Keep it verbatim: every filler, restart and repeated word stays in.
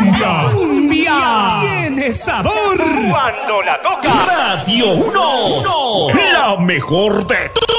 cumbia. Cumbia tiene sabor. Cuando la toca Radio uno, la mejor de